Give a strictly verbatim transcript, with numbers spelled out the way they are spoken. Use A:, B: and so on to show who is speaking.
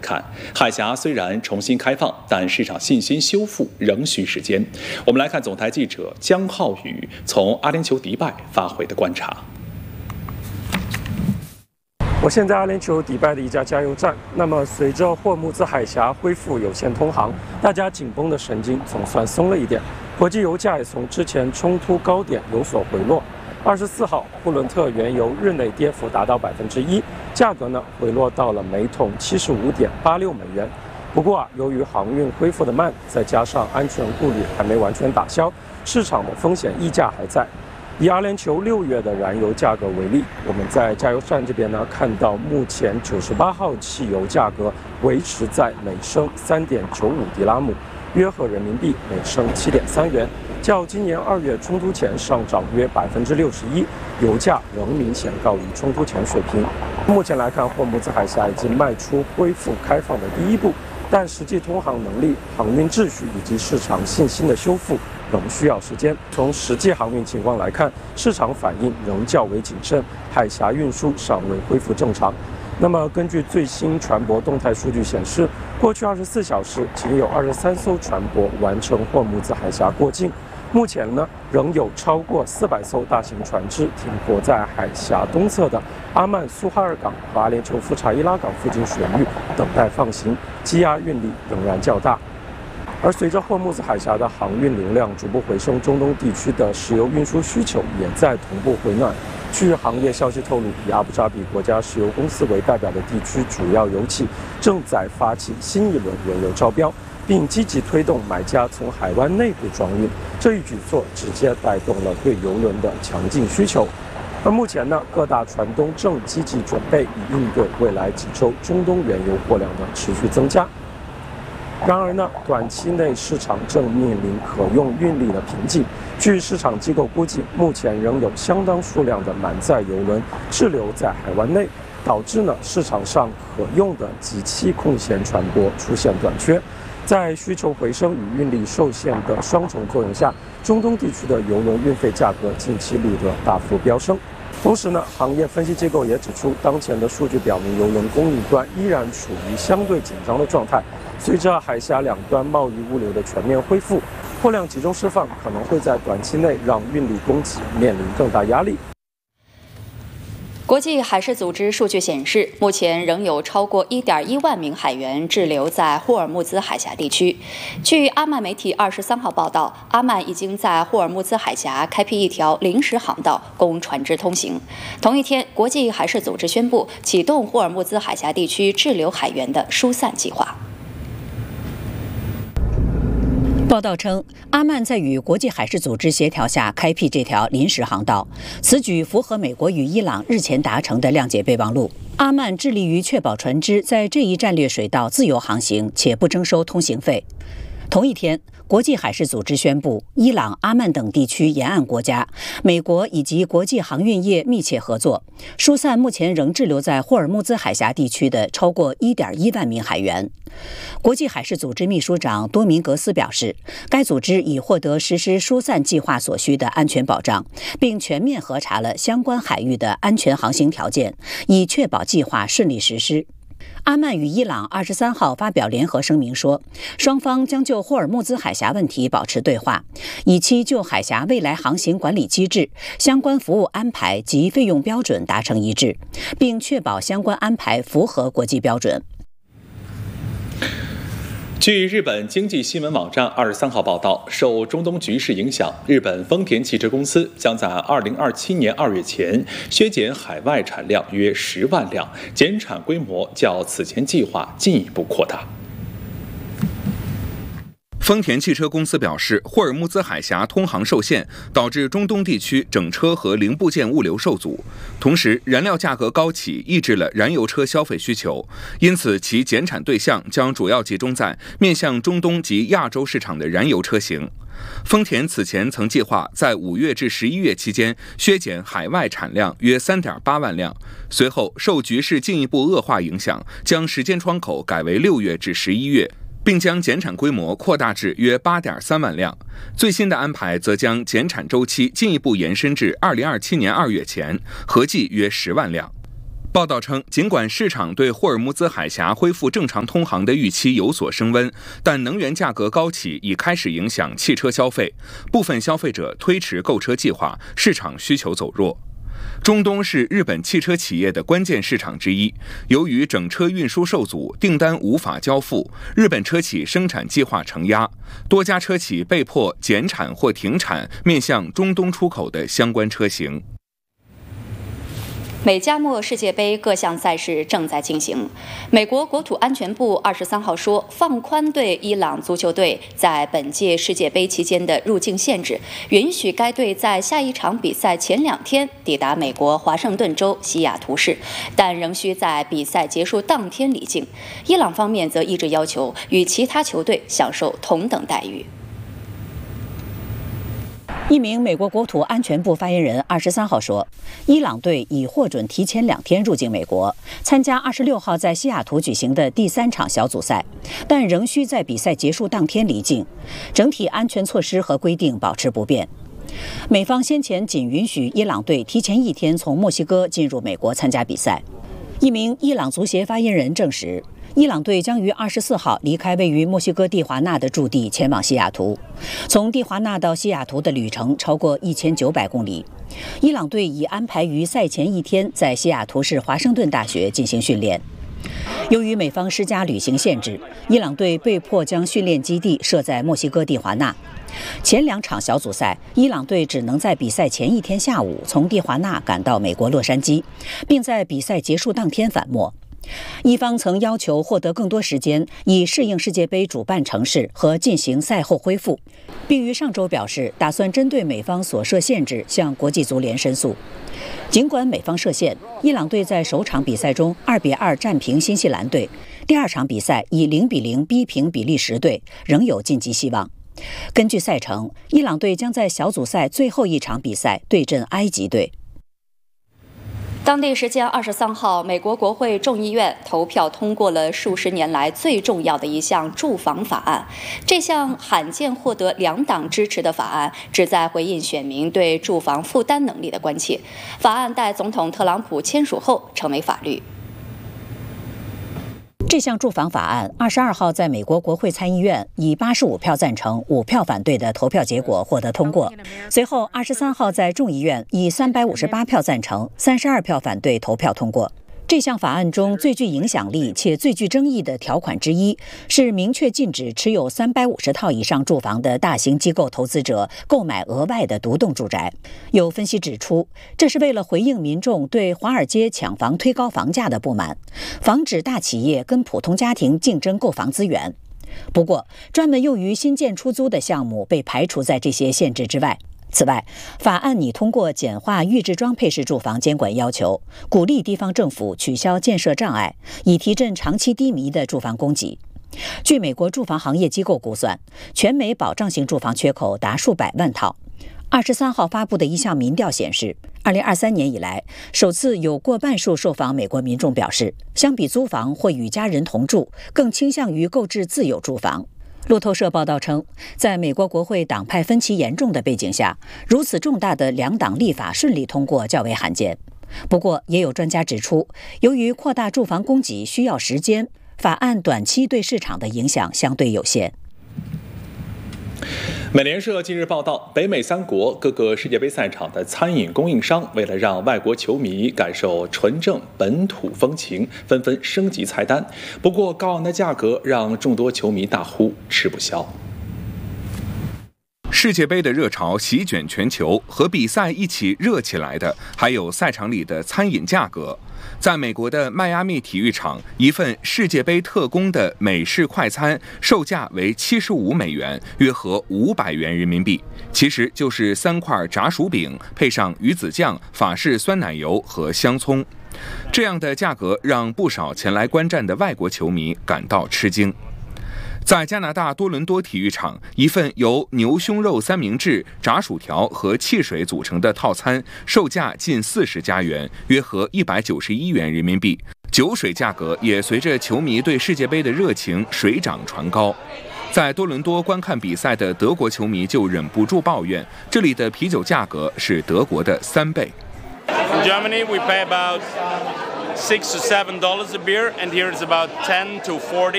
A: 看，海峡虽然重新开放，但市场信心修复仍需时间。我们来看总台记者江浩宇从阿联酋迪拜发回的观察。
B: 我现在阿联酋迪拜的一家加油站。那么，随着霍尔木兹海峡恢复有线通航，大家紧绷的神经总算松了一点。国际油价也从之前冲突高点有所回落。二十四号，布伦特原油日内跌幅达到百分之一，价格呢回落到了每桶七十五点八六美元。不过啊，由于航运恢复的慢，再加上安全顾虑还没完全打消，市场的风险溢价还在。以阿联酋六月的燃油价格为例，我们在加油站这边呢看到，目前九十八号汽油价格维持在每升三点九五迪拉姆，约合人民币每升七点三元，较今年二月冲突前上涨约百分之六十一，油价仍明显高于冲突前水平。目前来看，霍尔木兹海峡已经迈出恢复开放的第一步，但实际通航能力、航运秩序以及市场信心的修复仍需要时间。从实际航运情况来看，市场反应仍较为谨慎，海峡运输尚未恢复正常。那么，根据最新船舶动态数据显示，过去二十四小时仅有二十三艘船舶完成霍尔木兹海峡过境。目前呢，仍有超过四百艘大型船只停泊在海峡东侧的阿曼苏哈尔港和阿联酋富查伊拉港附近水域，等待放行，积压运力仍然较大。而随着霍尔木兹海峡的航运流量逐步回升，中东地区的石油运输需求也在同步回暖。据行业消息透露，以阿布扎比国家石油公司为代表的地区主要油企正在发起新一轮原油招标，并积极推动买家从海湾内部装运。这一举措直接带动了对油轮的强劲需求。而目前呢，各大船东正积极准备，以应对未来几周中东原油货量的持续增加。然而呢，短期内市场正面临可用运力的瓶颈。据市场机构估计，目前仍有相当数量的满载油轮滞留在海湾内，导致呢市场上可用的极其空闲船舶出现短缺。在需求回升与运力受限的双重作用下，中东地区的油轮运费价格近期录得大幅飙升。同时呢，行业分析机构也指出，当前的数据表明，油轮供应端依然处于相对紧张的状态。随着海峡两端贸易物流的全面恢复，货量集中释放可能会在短期内让运力供给面临更大压力。
C: 国际海事组织数据显示，目前仍有超过 一点一万名海员滞留在霍尔木兹海峡地区。据阿曼媒体二十三号报道，阿曼已经在霍尔木兹海峡开辟一条临时航道，供船只通行。同一天，国际海事组织宣布启动霍尔木兹海峡地区滞留海员的疏散计划。
D: 报道称，阿曼在与国际海事组织协调下开辟这条临时航道，此举符合美国与伊朗日前达成的谅解备忘录。阿曼致力于确保船只在这一战略水道自由航行，且不征收通行费。同一天，国际海事组织宣布，伊朗、阿曼等地区沿岸国家、美国以及国际航运业密切合作，疏散目前仍滞留在霍尔木兹海峡地区的超过 一点一万名海员。国际海事组织秘书长多明格斯表示，该组织已获得实施疏散计划所需的安全保障，并全面核查了相关海域的安全航行条件，以确保计划顺利实施。阿曼与伊朗二十三号发表联合声明说，双方将就霍尔木兹海峡问题保持对话，以期就海峡未来航行管理机制、相关服务安排及费用标准达成一致，并确保相关安排符合国际标准。
A: 据日本经济新闻网站二十三号报道，受中东局势影响，日本丰田汽车公司将在二零二七年二月前削减海外产量约十万辆，减产规模较此前计划进一步扩大。
E: 丰田汽车公司表示，霍尔木兹海峡通航受限，导致中东地区整车和零部件物流受阻。同时，燃料价格高企，抑制了燃油车消费需求，因此其减产对象将主要集中在面向中东及亚洲市场的燃油车型。丰田此前曾计划在五月至十一月期间削减海外产量约 三点八万辆，随后受局势进一步恶化影响，将时间窗口改为六月至十一月。并将减产规模扩大至约 八点三万辆，最新的安排则将减产周期进一步延伸至二零二七年二月前，合计约十万辆。 报道称，尽管市场对霍尔木兹海峡恢复正常通航的预期有所升温，但能源价格高企已开始影响汽车消费，部分消费者推迟购车计划，市场需求走弱。中东是日本汽车企业的关键市场之一，由于整车运输受阻，订单无法交付，日本车企生产计划承压，多家车企被迫减产或停产面向中东出口的相关车型。
C: 美加墨世界杯各项赛事正在进行。美国国土安全部二十三号说，放宽对伊朗足球队在本届世界杯期间的入境限制，允许该队在下一场比赛前两天抵达美国华盛顿州西雅图市，但仍需在比赛结束当天离境。伊朗方面则一直要求与其他球队享受同等待遇。
D: 一名美国国土安全部发言人二十三号说，伊朗队已获准提前两天入境美国，参加二十六号在西雅图举行的第三场小组赛，但仍需在比赛结束当天离境，整体安全措施和规定保持不变。美方先前仅允许伊朗队提前一天从墨西哥进入美国参加比赛。一名伊朗足协发言人证实，伊朗队将于二十四号离开位于墨西哥蒂华纳的驻地，前往西雅图。从蒂华纳到西雅图的旅程超过一千九百公里。伊朗队已安排于赛前一天在西雅图市华盛顿大学进行训练。由于美方施加旅行限制，伊朗队被迫将训练基地设在墨西哥蒂华纳。前两场小组赛，伊朗队只能在比赛前一天下午从蒂华纳赶到美国洛杉矶，并在比赛结束当天返墨。一方曾要求获得更多时间，以适应世界杯主办城市和进行赛后恢复，并于上周表示打算针对美方所设限制向国际足联申诉。尽管美方设限，伊朗队在首场比赛中二比二战平新西兰队，第二场比赛以零比零逼平比利时队，仍有晋级希望。根据赛程，伊朗队将在小组赛最后一场比赛对阵埃及队。
C: 当地时间二十三号，美国国会众议院投票通过了数十年来最重要的一项住房法案。这项罕见获得两党支持的法案，旨在回应选民对住房负担能力的关切。法案待总统特朗普签署后成为法律。
D: 这项住房法案二十二号在美国国会参议院以八十五票赞成、五票反对的投票结果获得通过。随后二十三号在众议院以三百五十八票赞成、三十二票反对投票通过。这项法案中最具影响力且最具争议的条款之一，是明确禁止持有三百五十套以上住房的大型机构投资者购买额外的独栋住宅。有分析指出，这是为了回应民众对华尔街抢房推高房价的不满，防止大企业跟普通家庭竞争购房资源。不过，专门用于新建出租的项目被排除在这些限制之外。此外，法案拟通过简化预制装配式住房监管要求，鼓励地方政府取消建设障碍，以提振长期低迷的住房供给。据美国住房行业机构估算，全美保障型住房缺口达数百万套。二十三号发布的一项民调显示，二零二三年以来，首次有过半数受访美国民众表示，相比租房或与家人同住，更倾向于购置自有住房。路透社报道称，在美国国会党派分歧严重的背景下，如此重大的两党立法顺利通过较为罕见。不过，也有专家指出，由于扩大住房供给需要时间，法案短期对市场的影响相对有限。
A: 美联社近日报道，北美三国各个世界杯赛场的餐饮供应商为了让外国球迷感受纯正本土风情，纷纷升级菜单。不过，高昂的价格让众多球迷大呼吃不消。
E: 世界杯的热潮席卷全球，和比赛一起热起来的还有赛场里的餐饮价格。在美国的迈阿密体育场，一份世界杯特供的美式快餐售价为七十五美元，约合五百元人民币，其实就是三块炸薯饼配上鱼子酱、法式酸奶油和香葱。这样的价格让不少前来观战的外国球迷感到吃惊。在加拿大多伦多体育场，一份由牛胸肉三明治、炸薯条和汽水组成的套餐，售价近四十加元，约合一百九十一元人民币。酒水价格也随着球迷对世界杯的热情水涨船高。在多伦多观看比赛的德国球迷就忍不住抱怨，这里的啤酒价格是德国的三倍。
F: In Germany, we pay about six to seven dollars a beer, and here it's about ten to forty.